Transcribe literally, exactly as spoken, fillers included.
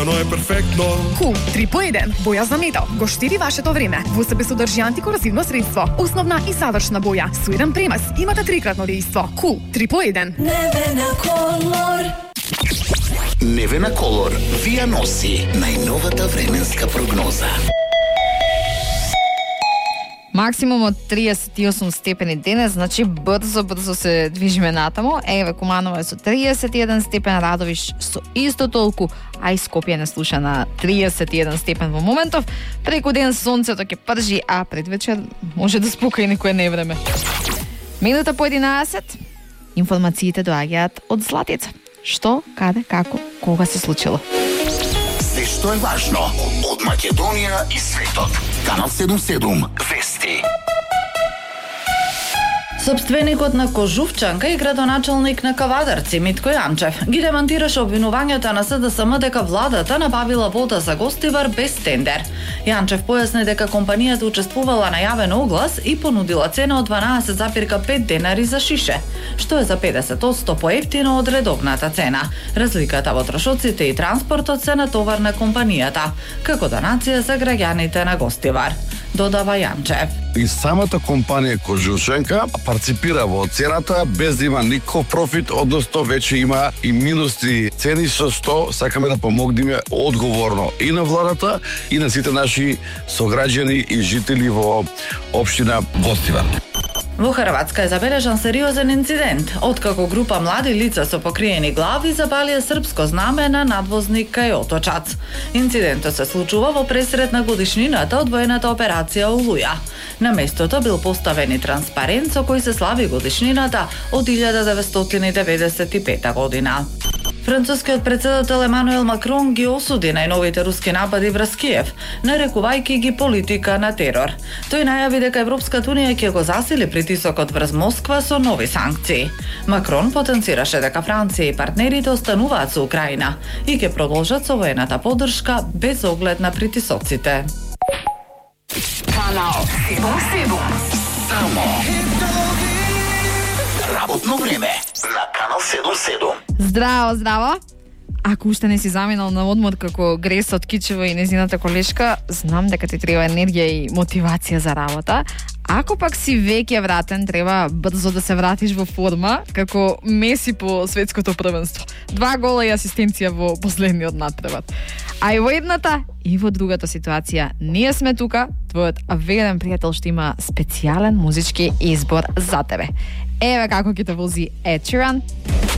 Оно е перфектно. Кул три по еден. Боја за метал. Го штиди вашето време. Во себе содржи антикорозивно средство. Основна и завршна боја. Со еден премаз имате трикратно дејство. Кул три по еден. Невена Колор. Невена Колор вија носи најновата временска прогноза. Максимум од триесет и осум степени денес, значи брзо, брзо се движиме натаму. Еве Куманово е со триесет и еден степен, Радовиш со исто толку, а и Скопје не слуша на триесет и еден степен во моментов. Преку ден сонцето ќе пржи, а пред вечер може да спука и некое невреме. Минута по единаесет, информациите доаѓаат од Златица. Што, каде, како, кога се случило? Се што е важно од Македонија и светот. Канал седум седум Вести. Собственикот на Кожувчанка и градоначалник на Кавадарци Митко Јанчев ги демантираше обвинувањата на СДСМ дека владата набавила вода за Гостивар без тендер. Јанчев појасни дека компанијата учествувала на јавен оглас и понудила цена од дванаесет запирка пет денари за шише, што е за педесет одсто поевтино од редовната цена. Разликата во трошоците и транспортот се натовар на компанијата, како донација за граѓаните на Гостивар, додава Јанчев. И самата компанија Кожушенка парципира во цената без да има никаков профит, односно веќе има и минусни цени, со што сакаме да помогнеме одговорно и на владата и на сите наши сограѓани и жители во општина Гостивар. Во Хрватска е забележан сериозен инцидент, откако група млади лица со покриени глави запалија српско знаме на надвозник кај Оточац. Инцидентот се случува во пресрет на годишнината од воената операција Олуја. На местото бил поставен и транспарент со кој се слави годишнината од илјада деветстотини деветдесет и пета година. Францускиот претседател Емануел Макрон ги осуди најновите руски напади врз Киев, нарекувајќи ги политика на терор. Тој најави дека Европската унија ќе го засили притисокот врз Москва со нови санкции. Макрон потенцираше дека Франција и партнерите остануваат со Украина и ќе продолжат со воената поддршка без оглед на притисоците. Канал седум седум. Само работно време на Канал седум седум. Здраво, здраво! Ако уште не си заминал на одмор како Грес од Кичево и незината колешка, знам дека ти треба енергија и мотивација за работа. Ако пак си веќе вратен, треба брзо да се вратиш во форма, како Меси по светското првенство. Два гола и асистенција во последниот натпревар. А и во едната, и во другата ситуација, ние сме тука, твојот верен пријател што има специјален музички избор за тебе. Еве како ќе те вози Ed Sheeran.